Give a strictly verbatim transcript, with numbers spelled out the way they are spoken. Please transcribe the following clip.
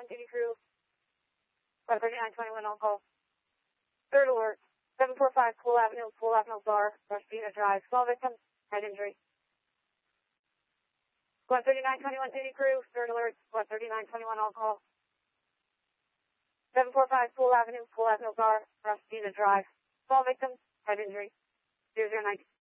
Duty Crew. one thirty-nine twenty-one on call. Third alert. seven four five Pool Avenue, Pool Avenue Bar, Rushbina Drive. Small victim, head injury. one thirty-nine twenty-one Duty Crew. Third alert. one thirty-nine twenty-one on call. seven four five Pool Avenue, Pool Avenue Bar, Rushbina Drive. Small victim, head injury. zero zero nine.